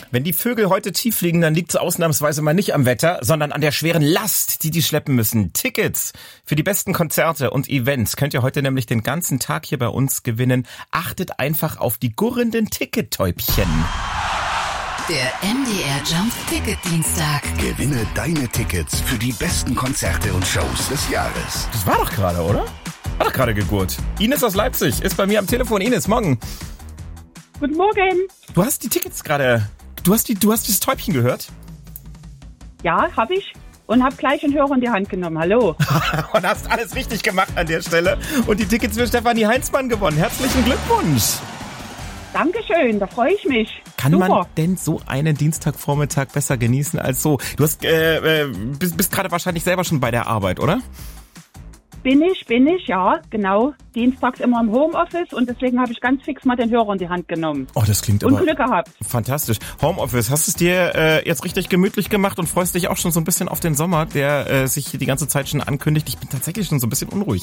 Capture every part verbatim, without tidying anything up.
Wenn die Vögel heute tief fliegen, dann liegt es ausnahmsweise mal nicht am Wetter, sondern an der schweren Last, die die schleppen müssen. Tickets für die besten Konzerte und Events könnt ihr heute nämlich den ganzen Tag hier bei uns gewinnen. Achtet einfach auf die gurrenden Tickettäubchen. Der M D R Jump Ticket Dienstag. Gewinne deine Tickets für die besten Konzerte und Shows des Jahres. Das war doch gerade, oder? War doch gerade gegurt. Ines aus Leipzig ist bei mir am Telefon. Ines, morgen. Guten Morgen. Du hast die Tickets gerade, du hast die, du hast dieses Täubchen gehört? Ja, habe ich. Und habe gleich einen Hörer in die Hand genommen. Hallo. Und hast alles richtig gemacht an der Stelle. Und die Tickets für Stefanie Heinzmann gewonnen. Herzlichen Glückwunsch. Dankeschön, da freue ich mich. Kann Super. man denn so einen Dienstagvormittag besser genießen als so? Du hast, äh, äh, bist, bist gerade wahrscheinlich selber schon bei der Arbeit, oder? Bin ich, bin ich, ja, genau. Dienstags immer im Homeoffice und deswegen habe ich ganz fix mal den Hörer in die Hand genommen. Oh, das klingt und aber Glück gehabt. Fantastisch. Homeoffice, hast du es dir äh, jetzt richtig gemütlich gemacht und freust dich auch schon so ein bisschen auf den Sommer, der äh, sich hier die ganze Zeit schon ankündigt? Ich bin tatsächlich schon so ein bisschen unruhig.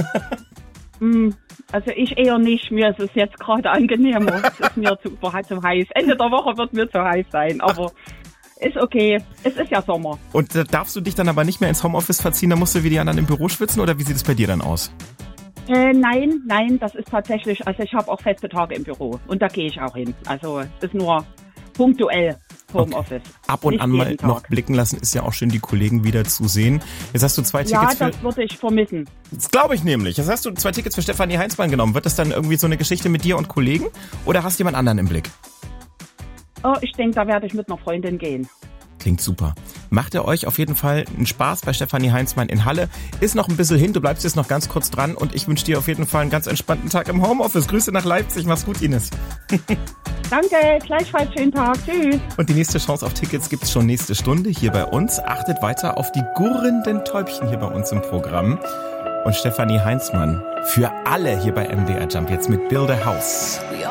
Also ich eher nicht, mir ist es jetzt gerade angenehmer. Es ist mir zu, zu heiß. Ende der Woche wird mir zu heiß sein, aber ist okay. Es ist ja Sommer. Und äh, darfst du dich dann aber nicht mehr ins Homeoffice verziehen, dann musst du wie die anderen im Büro schwitzen oder wie sieht es bei dir dann aus? Äh, nein, nein, das ist tatsächlich, also ich habe auch feste Tage im Büro und da gehe ich auch hin. Also es ist nur punktuell Homeoffice. Okay. Ab und nicht an mal jeden Tag. noch blicken lassen, ist ja auch schön, die Kollegen wieder zu sehen. Jetzt hast du zwei Ja, Tickets für... das würde ich vermissen. Das glaube ich nämlich. Jetzt hast du zwei Tickets für Stefanie Heinzmann genommen. Wird das dann irgendwie so eine Geschichte mit dir und Kollegen oder hast du jemand anderen im Blick? Oh, ich denke, da werde ich mit einer Freundin gehen. Klingt super. Macht ihr euch auf jeden Fall einen Spaß bei Stefanie Heinzmann in Halle. Ist noch ein bisschen hin, du bleibst jetzt noch ganz kurz dran und ich wünsche dir auf jeden Fall einen ganz entspannten Tag im Homeoffice. Grüße nach Leipzig, mach's gut, Ines. Danke, gleichfalls schönen Tag, tschüss. Und die nächste Chance auf Tickets gibt's schon nächste Stunde hier bei uns. Achtet weiter auf die gurrenden Täubchen hier bei uns im Programm. Und Stefanie Heinzmann für alle hier bei M D R Jump jetzt mit Build a House.